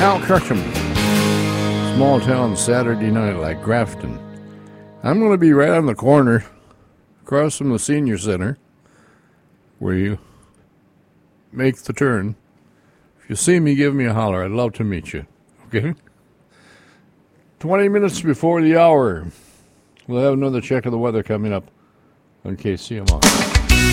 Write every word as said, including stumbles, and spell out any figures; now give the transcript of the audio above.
Al Kirkham. Small town Saturday night like Grafton. I'm going to be right on the corner across from the senior center where you make the turn. If you see me, give me a holler. I'd love to meet you. Okay? twenty minutes before the hour. We'll have another check of the weather coming up on K C M R.